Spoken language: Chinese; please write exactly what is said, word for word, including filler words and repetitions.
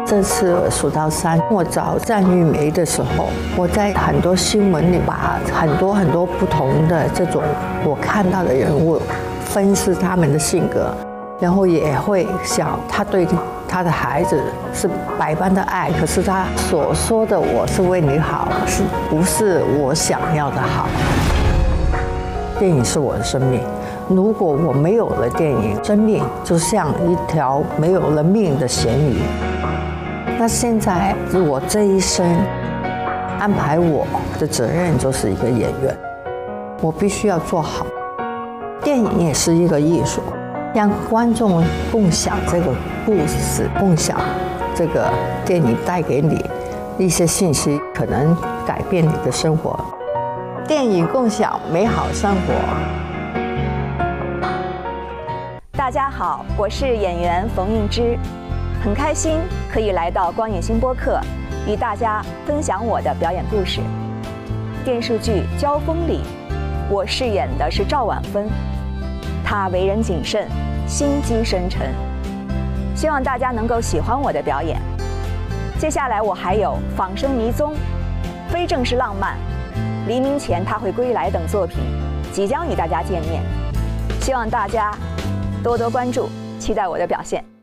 这次数到三，我找战玉梅的时候，我在很多新闻里把很多很多不同的这种我看到的人物分析他们的性格，然后也会想他对他的孩子是百般的爱，可是他所说的我是为你好，是不是我想要的好？电影是我的生命，如果我没有了电影，生命就像一条没有了命的咸鱼。那现在我这一生安排我的责任就是一个演员，我必须要做好。电影也是一个艺术，让观众共享这个故事，共享这个电影带给你一些信息，可能改变你的生活。电影共享美好生活。 大家好，我是演员冯映之，很开心可以来到光影新播客，与大家分享我的表演故事。电视剧《交锋》里，我饰演的是赵婉芬，她为人谨慎，心机深沉。希望大家能够喜欢我的表演。接下来我还有《仿生迷踪》、《非正式浪漫》、《黎明前他会归来》等作品，即将与大家见面。希望大家多多关注，期待我的表现。